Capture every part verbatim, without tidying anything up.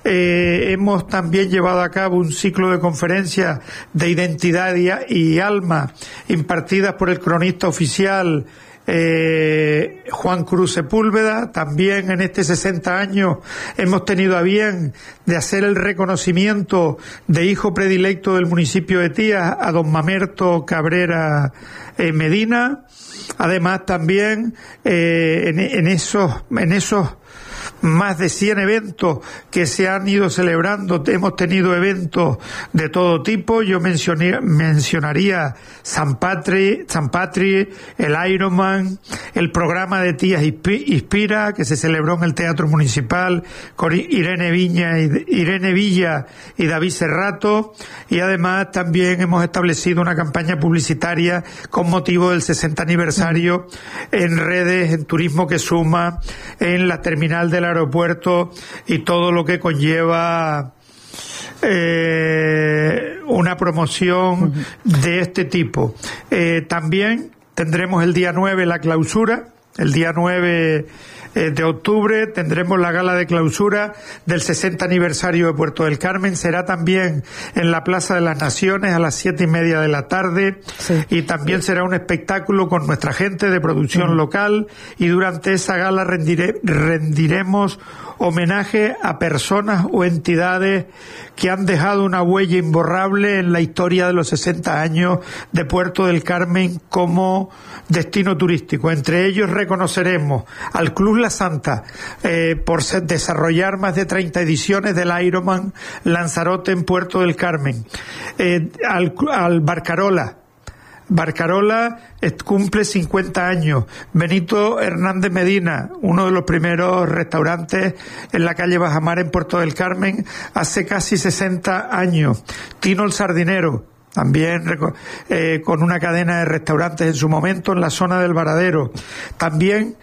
Eh, hemos también llevado a cabo un ciclo de conferencias de identidad y, y alma impartidas por el cronista oficial Eh, Juan Cruz Sepúlveda. También en este sesenta años hemos tenido a bien de hacer el reconocimiento de hijo predilecto del municipio de Tías a don Mamerto Cabrera eh, Medina. Además también eh, en, en esos en esos más de cien eventos que se han ido celebrando, hemos tenido eventos de todo tipo. Yo mencioné, mencionaría San Patri, San Patri, el Ironman, el programa de Tías Inspira, que se celebró en el Teatro Municipal con Irene Viña y, Irene Villa y David Serrato, y además también hemos establecido una campaña publicitaria con motivo del sesenta aniversario en redes, en Turismo que Suma, en la terminal del aeropuerto y todo lo que conlleva eh, una promoción de este tipo. Eh, también tendremos el día nueve la clausura, el día nueve de octubre tendremos la gala de clausura del sesenta aniversario de Puerto del Carmen. Será también en la Plaza de las Naciones a las siete y media de la tarde. Sí. Y también será un espectáculo con nuestra gente de producción mm. local, y durante esa gala rendire, rendiremos homenaje a personas o entidades que han dejado una huella imborrable en la historia de los sesenta años de Puerto del Carmen como destino turístico. Entre ellos reconoceremos al Club La Santa eh, por ser, desarrollar más de treinta ediciones del Ironman Lanzarote en Puerto del Carmen, eh, al, al Barcarola. Barcarola cumple cincuenta años. Benito Hernández Medina, uno de los primeros restaurantes en la calle Bajamar en Puerto del Carmen, hace casi sesenta años. Tino el Sardinero, también eh, con una cadena de restaurantes en su momento en la zona del Varadero. También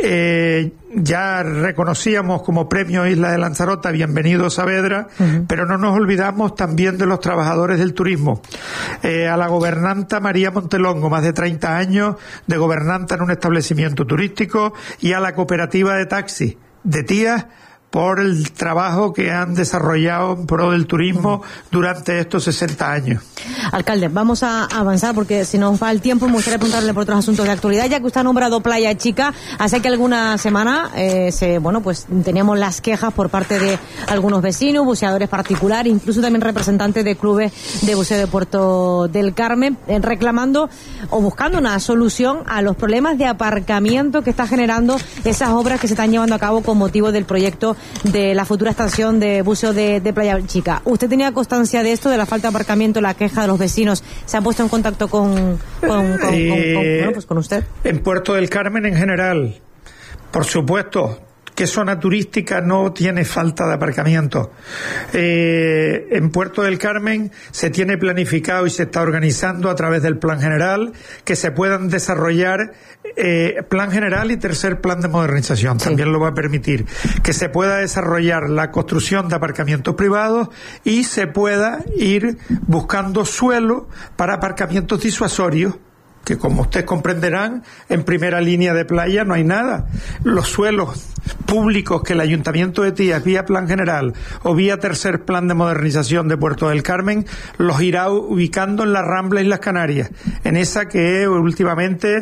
eh, ya reconocíamos como premio Isla de Lanzarote Bienvenido Saavedra, uh-huh. pero no nos olvidamos también de los trabajadores del turismo. Eh, a la gobernanta María Montelongo, más de treinta años de gobernanta en un establecimiento turístico, y a la cooperativa de taxi de Tías, por el trabajo que han desarrollado en pro del turismo durante estos sesenta años. Alcalde, vamos a avanzar porque si nos va el tiempo me gustaría preguntarle por otros asuntos de actualidad, ya que usted ha nombrado Playa Chica. Hace que alguna semana eh, se, bueno, pues teníamos las quejas por parte de algunos vecinos, buceadores particulares, incluso también representantes de clubes de buceo de Puerto del Carmen, eh, reclamando o buscando una solución a los problemas de aparcamiento que está generando esas obras que se están llevando a cabo con motivo del proyecto de la futura estación de buceo de, de Playa Chica. ¿Usted tenía constancia de esto, de la falta de aparcamiento, la queja de los vecinos? ¿Se han puesto en contacto con, con, con, eh, con, con, bueno, pues con usted? En Puerto del Carmen en general, por supuesto, ¿qué zona turística no tiene falta de aparcamiento? Eh, en Puerto del Carmen se tiene planificado y se está organizando a través del Plan General que se puedan desarrollar eh, Plan General y tercer Plan de Modernización. Sí. También lo va a permitir que se pueda desarrollar la construcción de aparcamientos privados y se pueda ir buscando suelo para aparcamientos disuasorios, que como ustedes comprenderán, en primera línea de playa no hay nada. Los suelos públicos que el Ayuntamiento de Tías, vía Plan General o vía tercer Plan de Modernización de Puerto del Carmen, los irá ubicando en las Ramblas y las Canarias, en esa que últimamente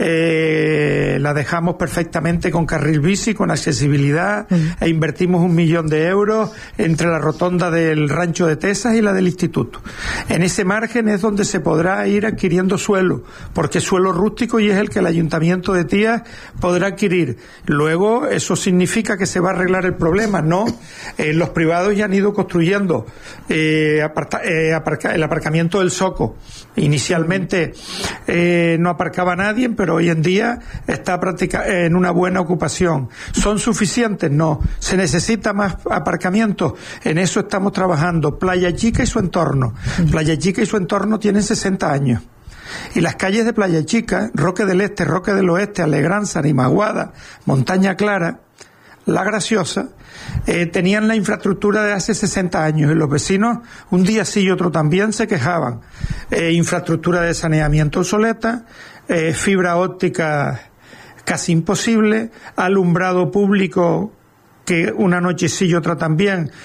eh, la dejamos perfectamente con carril bici, con accesibilidad, mm. e invertimos un millón de euros entre la rotonda del Rancho de Tesas y la del Instituto. En ese margen es donde se podrá ir adquiriendo suelo, porque es suelo rústico y es el que el Ayuntamiento de Tías podrá adquirir. Luego, eso significa que se va a arreglar el problema, ¿no? Eh, los privados ya han ido construyendo eh, aparta, eh, aparca, el aparcamiento del Soco. Inicialmente eh, no aparcaba nadie, pero hoy en día está práctica, eh, en una buena ocupación. ¿Son suficientes? No. ¿Se necesita más aparcamiento? En eso estamos trabajando. Playa Chica y su entorno. Playa Chica y su entorno tienen sesenta años. Y las calles de Playa Chica, Roque del Este, Roque del Oeste, Alegranza, Nimaguada, Montaña Clara, La Graciosa, eh, tenían la infraestructura de hace sesenta años, y los vecinos, un día sí y otro también, se quejaban. Eh, infraestructura de saneamiento obsoleta, eh, fibra óptica casi imposible, alumbrado público que una noche sí y otra también